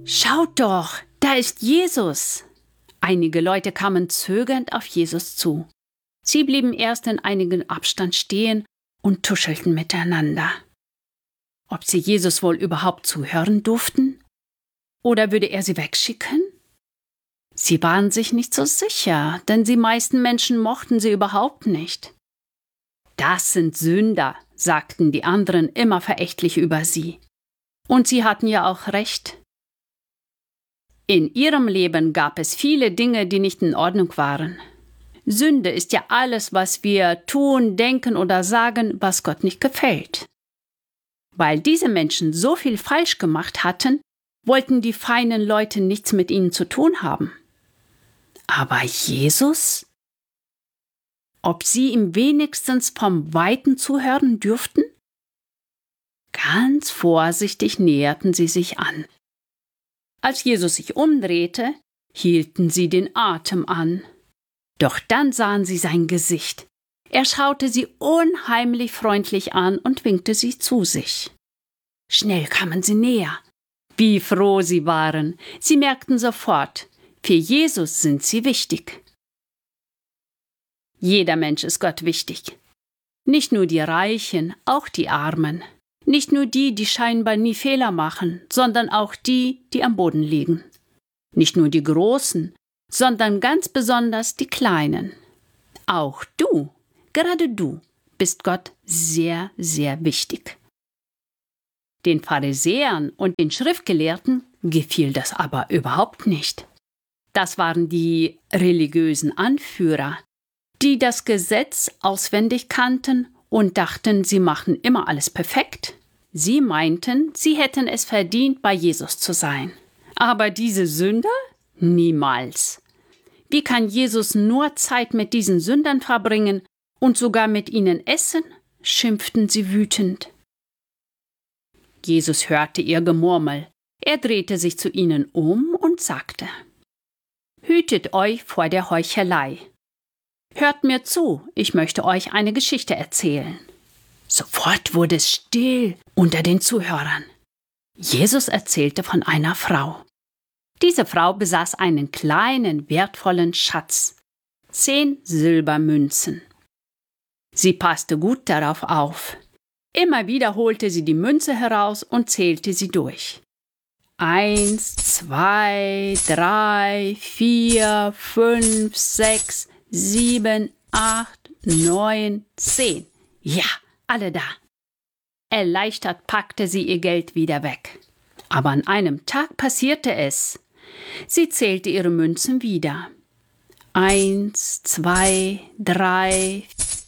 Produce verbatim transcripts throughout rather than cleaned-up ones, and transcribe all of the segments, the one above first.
Schaut doch, da ist Jesus! Einige Leute kamen zögernd auf Jesus zu. Sie blieben erst in einigem Abstand stehen und tuschelten miteinander. Ob sie Jesus wohl überhaupt zuhören durften? Oder würde er sie wegschicken? Sie waren sich nicht so sicher, denn die meisten Menschen mochten sie überhaupt nicht. Das sind Sünder, sagten die anderen immer verächtlich über sie. Und sie hatten ja auch recht. In ihrem Leben gab es viele Dinge, die nicht in Ordnung waren. Sünde ist ja alles, was wir tun, denken oder sagen, was Gott nicht gefällt. Weil diese Menschen so viel falsch gemacht hatten, wollten die feinen Leute nichts mit ihnen zu tun haben. Aber Jesus? Ob sie ihm wenigstens vom Weiten zuhören dürften? Ganz vorsichtig näherten sie sich an. Als Jesus sich umdrehte, hielten sie den Atem an. Doch dann sahen sie sein Gesicht. Er schaute sie unheimlich freundlich an und winkte sie zu sich. Schnell kamen sie näher. Wie froh sie waren. Sie merkten sofort, für Jesus sind sie wichtig. Jeder Mensch ist Gott wichtig. Nicht nur die Reichen, auch die Armen. Nicht nur die, die scheinbar nie Fehler machen, sondern auch die, die am Boden liegen. Nicht nur die Großen, sondern ganz besonders die Kleinen. Auch du, gerade du, bist Gott sehr, sehr wichtig. Den Pharisäern und den Schriftgelehrten gefiel das aber überhaupt nicht. Das waren die religiösen Anführer, die das Gesetz auswendig kannten und dachten, sie machen immer alles perfekt. Sie meinten, sie hätten es verdient, bei Jesus zu sein. Aber diese Sünder? Niemals. Wie kann Jesus nur Zeit mit diesen Sündern verbringen und sogar mit ihnen essen? Schimpften sie wütend. Jesus hörte ihr Gemurmel. Er drehte sich zu ihnen um und sagte: Hütet euch vor der Heuchelei. Hört mir zu, ich möchte euch eine Geschichte erzählen. Sofort wurde es still unter den Zuhörern. Jesus erzählte von einer Frau. Diese Frau besaß einen kleinen, wertvollen Schatz, zehn Silbermünzen. Sie passte gut darauf auf. Immer wieder holte sie die Münze heraus und zählte sie durch. Eins, zwei, drei, vier, fünf, sechs, sieben, acht, neun, zehn. Ja, alle da. Erleichtert packte sie ihr Geld wieder weg. Aber an einem Tag passierte es. Sie zählte ihre Münzen wieder. Eins, zwei, drei,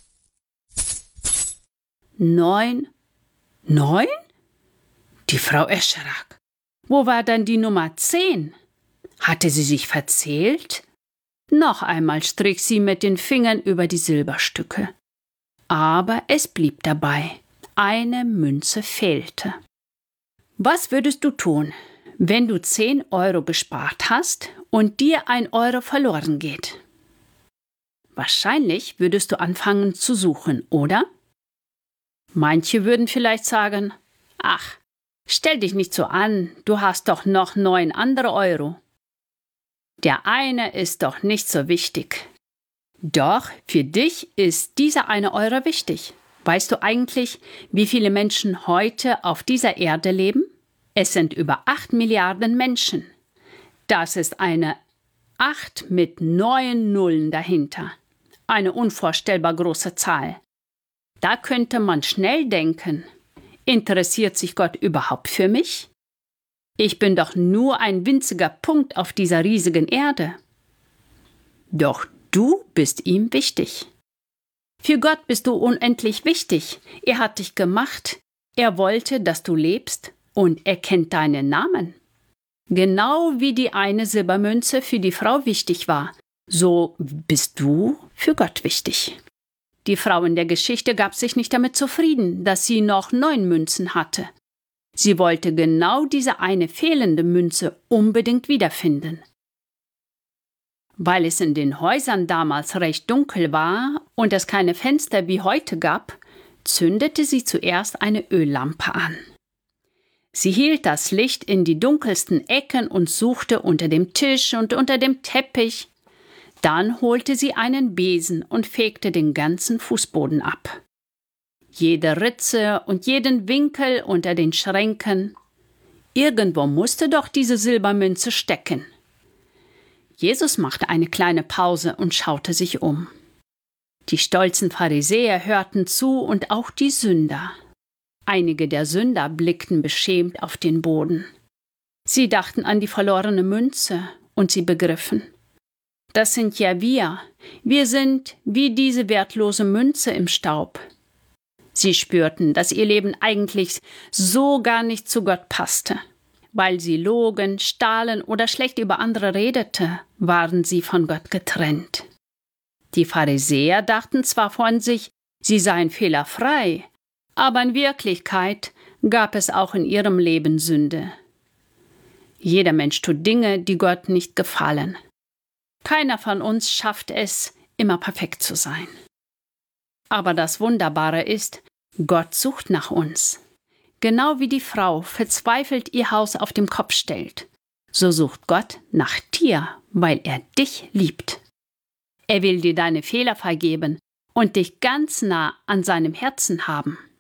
neun. Neun? Die Frau erschrak. Wo war dann die Nummer zehn? Hatte sie sich verzählt? Noch einmal strich sie mit den Fingern über die Silberstücke. Aber es blieb dabei. Eine Münze fehlte. Was würdest du tun, wenn du zehn Euro gespart hast und dir ein Euro verloren geht? Wahrscheinlich würdest du anfangen zu suchen, oder? Manche würden vielleicht sagen: Ach, stell dich nicht so an, du hast doch noch neun andere Euro. Der eine ist doch nicht so wichtig. Doch, für dich ist dieser eine Euro wichtig. Weißt du eigentlich, wie viele Menschen heute auf dieser Erde leben? Es sind über acht Milliarden Menschen. Das ist eine acht mit neun Nullen dahinter. Eine unvorstellbar große Zahl. Da könnte man schnell denken: Interessiert sich Gott überhaupt für mich? Ich bin doch nur ein winziger Punkt auf dieser riesigen Erde. Doch du bist ihm wichtig. Für Gott bist du unendlich wichtig. Er hat dich gemacht. Er wollte, dass du lebst, und er kennt deinen Namen. Genau wie die eine Silbermünze für die Frau wichtig war, so bist du für Gott wichtig. Die Frau in der Geschichte gab sich nicht damit zufrieden, dass sie noch neun Münzen hatte. Sie wollte genau diese eine fehlende Münze unbedingt wiederfinden. Weil es in den Häusern damals recht dunkel war und es keine Fenster wie heute gab, zündete sie zuerst eine Öllampe an. Sie hielt das Licht in die dunkelsten Ecken und suchte unter dem Tisch und unter dem Teppich. Dann holte sie einen Besen und fegte den ganzen Fußboden ab. Jede Ritze und jeden Winkel unter den Schränken. Irgendwo musste doch diese Silbermünze stecken. Jesus machte eine kleine Pause und schaute sich um. Die stolzen Pharisäer hörten zu und auch die Sünder. Einige der Sünder blickten beschämt auf den Boden. Sie dachten an die verlorene Münze und sie begriffen: Das sind ja wir. Wir sind wie diese wertlose Münze im Staub. Sie spürten, dass ihr Leben eigentlich so gar nicht zu Gott passte. Weil sie logen, stahlen oder schlecht über andere redete, waren sie von Gott getrennt. Die Pharisäer dachten zwar von sich, sie seien fehlerfrei, aber in Wirklichkeit gab es auch in ihrem Leben Sünde. Jeder Mensch tut Dinge, die Gott nicht gefallen. Keiner von uns schafft es, immer perfekt zu sein. Aber das Wunderbare ist, Gott sucht nach uns. Genau wie die Frau verzweifelt ihr Haus auf den Kopf stellt, so sucht Gott nach dir, weil er dich liebt. Er will dir deine Fehler vergeben und dich ganz nah an seinem Herzen haben.